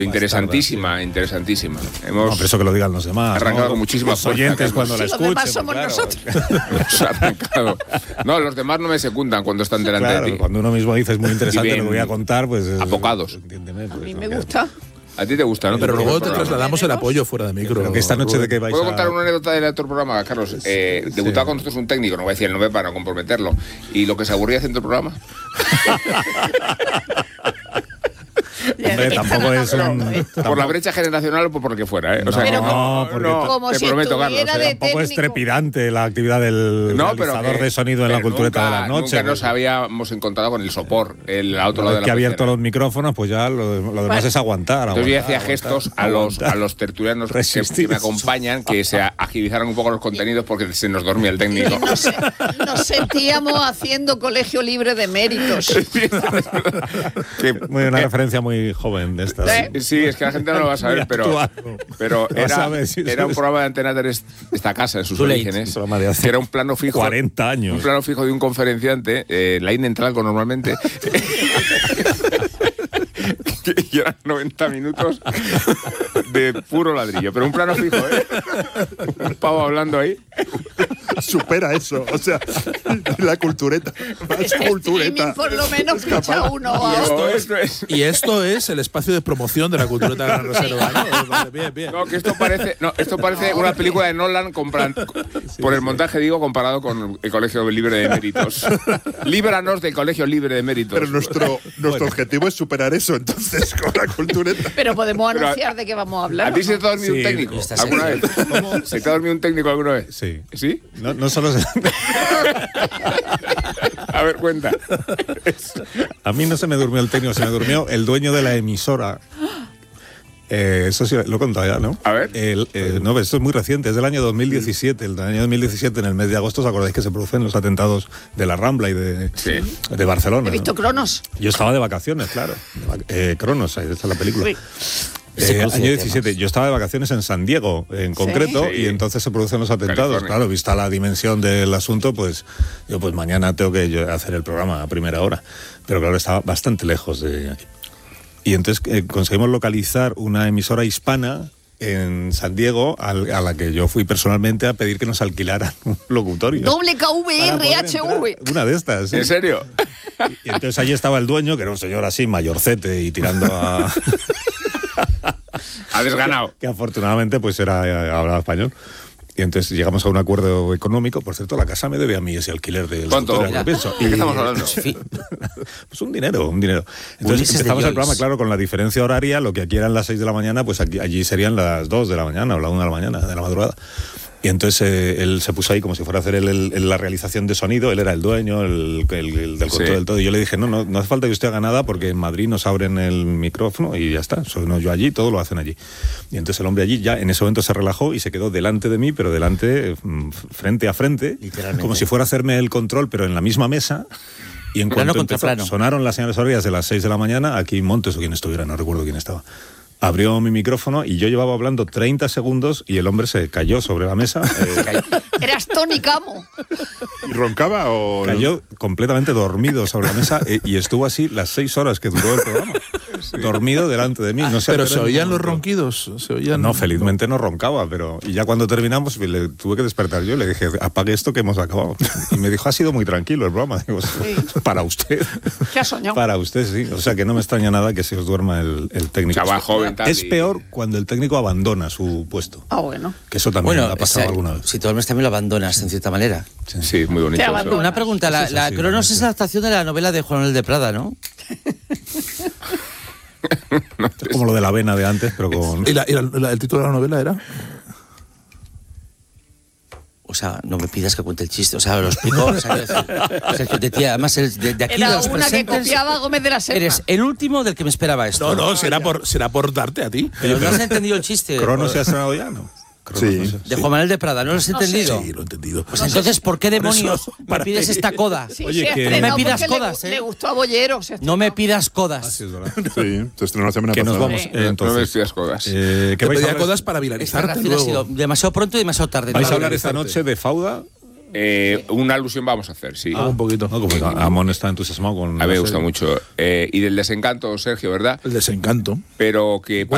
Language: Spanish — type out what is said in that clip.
Interesantísima. Hemos pero eso que lo digan los demás. arrancado con muchísimas los oyentes cuando la escuchen. Los demás somos nosotros. Hemos arrancado. No, los demás no me secundan cuando están delante de ti. Cuando uno mismo dice es muy interesante bien lo que voy a contar, pues... apocados. Entiéndeme. A mí me gusta. A ti te gusta, ¿no? Pero luego te trasladamos el apoyo fuera de micro. Pero que esta noche de qué vais ¿Puedo a... contar una anécdota del otro programa, Carlos? Debutaba con nosotros un técnico, no voy a decir el nombre para no comprometerlo. Y lo que se aburría haciendo el programa. Hombre, tampoco es un... Por la brecha generacional o por lo que fuera, ¿eh? O sea, como te si prometo, Carlos. estuviera de Tampoco es técnico. trepidante la actividad del realizador de sonido en la cultureta de la noche. Nunca nos habíamos encontrado con el sopor, el otro lado de la que ha abierto pecera. los micrófonos, pues ya lo demás es aguantar. Entonces yo hacía gestos a los tertulianos que me acompañan, que se agilizaran un poco los contenidos porque se nos dormía el técnico. Nos sentíamos haciendo colegio libre de méritos. Una referencia muy joven de estas. Sí, es que la gente no lo va a saber, pero era un programa de Antena 3, esta casa en sus orígenes, que era un plano fijo. 40 años. Un plano fijo de un conferenciante, la INE entra algo normalmente. Y eran 90 minutos de puro ladrillo, pero un plano fijo, ¿eh? Un pavo hablando ahí. Supera eso, o sea, la cultureta. Streaming por lo menos escucha uno o a otro. Y esto es el espacio de promoción de la cultureta de la reserva, ¿no? Bien. No, que esto parece una película de Nolan por el montaje, comparado con el Colegio Libre de Méritos. Líbranos del Colegio Libre de Méritos. Pero nuestro objetivo es superar eso, entonces, con la cultureta. Pero podemos anunciar de qué vamos a hablar. ¿A ti se te ha dormido un técnico alguna vez? ¿Se te ha dormido un técnico alguna vez? Sí. ¿Sí? No solo se... A ver, cuenta. A mí no se me durmió el técnico, se me durmió el dueño de la emisora. Eso sí, lo he contado ya, ¿no? A ver. No, esto es muy reciente, es del año 2017. El año 2017, en el mes de agosto, ¿os acordáis que se producen los atentados de la Rambla y de Barcelona? He visto Cronos. Yo estaba de vacaciones, claro. Cronos, ahí está la película. Sí. Año 17, yo estaba de vacaciones en San Diego, en concreto, y entonces se producen los atentados. California. Claro, vista la dimensión del asunto, pues yo mañana tengo que hacer el programa a primera hora. Pero claro, estaba bastante lejos de aquí. Y entonces conseguimos localizar una emisora hispana en San Diego a la que yo fui personalmente a pedir que nos alquilaran un locutorio. WKVRHV. Una de estas. ¿Sí? ¿En serio? Y entonces allí estaba el dueño, que era un señor así, mayorcete y tirando a... Ha desganado. Que afortunadamente pues hablaba español. Y entonces llegamos a un acuerdo económico. Por cierto, la casa me debe a mí ese alquiler del... ¿Cuánto? ¿De qué estamos hablando? Pues un dinero. Entonces empezamos el programa, claro, con la diferencia horaria. Lo que aquí eran las 6 de la mañana, pues allí serían las 2 de la mañana o la 1 de la mañana, de la madrugada. Y entonces él se puso ahí como si fuera a hacer la realización de sonido. Él era el dueño, el del control del todo. Y yo le dije, no hace falta que usted haga nada porque en Madrid nos abren el micrófono y ya está. Soy yo allí, todo lo hacen allí. Y entonces el hombre allí ya en ese momento se relajó y se quedó delante de mí, pero delante, frente a frente, como si fuera a hacerme el control, pero en la misma mesa. Y en cuanto sonaron las señales horarias de las 6 de la mañana, aquí Montes o quien estuviera, no recuerdo quién estaba, abrió mi micrófono y yo llevaba hablando 30 segundos y el hombre se cayó sobre la mesa. Eras Tony Camo. ¿Y roncaba o...? Cayó completamente dormido sobre la mesa y estuvo así las 6 horas que duró el programa. Dormido delante de mí. No sé, pero ¿se oían los ronquidos? No, felizmente no roncaba, y ya cuando terminamos le tuve que despertar yo y le dije, apague esto que hemos acabado. Y me dijo, ha sido muy tranquilo el programa. Digo, para usted. ¿Qué has soñado? Para usted, sí. O sea que no me extraña nada que se os duerma el técnico. Chaval joven. Es peor cuando el técnico abandona su puesto. Bueno. Que eso también ha pasado alguna vez. Si tú también lo abandonas, en cierta manera. Sí, muy bonito. Una pregunta, la Cronos es la adaptación de la novela de Juan Manuel de Prada, ¿no? Es como lo de la avena de antes, pero con... ¿Y el título de la novela era? O sea, no me pidas que cuente el chiste. O sea, lo explico. O sea, Sergio, además, de aquí Era de los una presentes, que copiaba a Gómez de la Serna. eres el último del que me esperaba esto. No, será por darte a ti. Pero no has entendido el chiste. ¿Cronos se ha sonado ya, no? Sí. De Juan Manuel de Prada, ¿no lo has entendido? Sí, lo he entendido. Pues entonces, ¿por qué demonios me pides esta coda? Sí, Oye, se que- estrenó No me pidas porque codas, le gustó a Bollero. No me pidas codas. Sí, es verdad. Sí, se estrenó la semana Que nos pasada. vamos. Sí. No me Entonces, despidas codas. ¿qué Te vais a pedía hablar? codas para Esta viralizarte reacción ha sido luego. demasiado pronto y demasiado tarde. ¿Vais a No, hablar esta noche de Fauda? Una alusión vamos a hacer, sí. Un poquito. No, como Amón está entusiasmado con... A mí me la gusta serie. mucho. Y del desencanto, Sergio, ¿verdad? El desencanto. Pero que